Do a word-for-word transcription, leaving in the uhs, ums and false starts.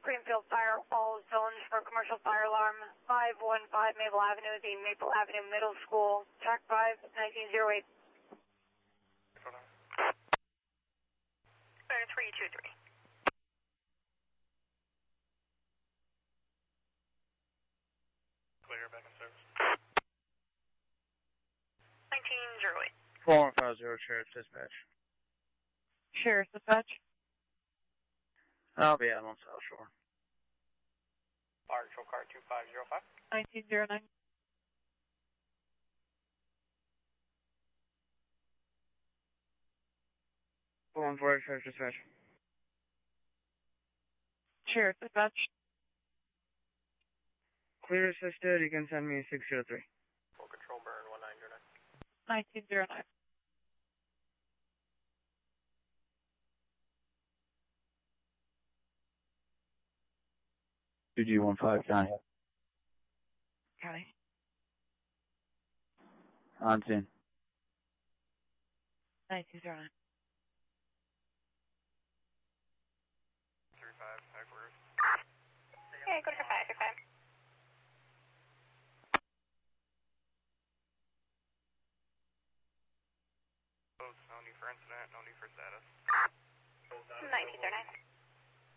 Greenfield Fire, all zones for commercial fire alarm. five one five Maple Avenue, the Maple Avenue Middle School, track five, nineteen oh eight. three two three. Clear, back in service. nineteen oh eight. four one five zero, Sheriff Dispatch. Sheriff Dispatch. I'll be out on South Shore. Fire Control Car two five zero five. nineteen oh nine. four one four, Sheriff Dispatch. Sheriff Dispatch. Clear assisted, you can send me six zero three. Full control burn one nine zero nine. nineteen oh nine. two G one five, County. County. On scene. nineteen oh nine. three five, high quarters. Okay, go to five, go to five. No need for incident, no need for status. nineteen oh nine.